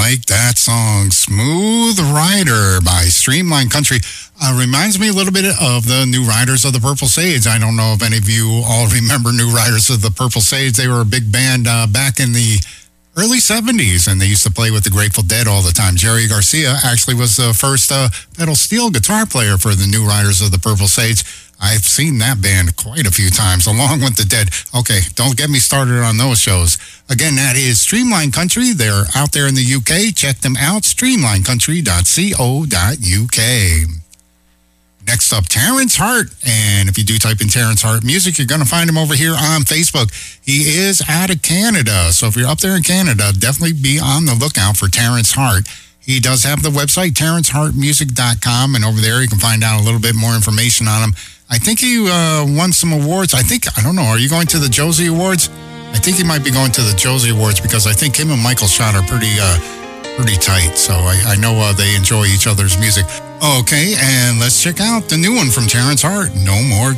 like that song, Smooth Rider by Streamline Country. Reminds me a little bit of the New Riders of the Purple Sage. I don't know if any of you all remember New Riders of the Purple Sage. They were a big band back in the early 70s, and they used to play with the Grateful Dead all the time. Jerry Garcia actually was the first pedal steel guitar player for the New Riders of the Purple Sage. I've seen that band quite a few times, along with the Dead. Okay, don't get me started on those shows. Again, that is Streamline Country. They're out there in the UK. Check them out, streamlinecountry.co.uk. Next up, Terrence Hart. And if you do type in Terrence Hart Music, you're going to find him over here on Facebook. He is out of Canada. So if you're up there in Canada, definitely be on the lookout for Terrence Hart. He does have the website, terrencehartmusic.com. And over there, you can find out a little bit more information on him. I think he won some awards. I don't know. Are you going to the Josie Awards? I think he might be going to the Josie Awards because I think him and Michael Schott are pretty tight. So I know they enjoy each other's music. Okay, and let's check out the new one from Terrence Hart, No More